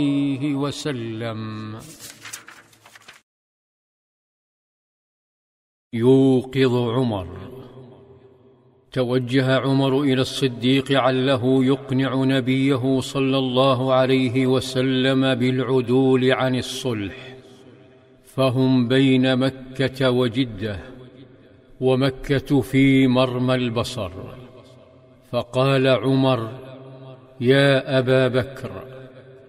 عليه وسلم. يوقظ عمر. توجه عمر إلى الصديق عله يقنع نبيه صلى الله عليه وسلم بالعدول عن الصلح، فهم بين مكة وجدة، ومكة في مرمى البصر. فقال عمر: يا أبا بكر،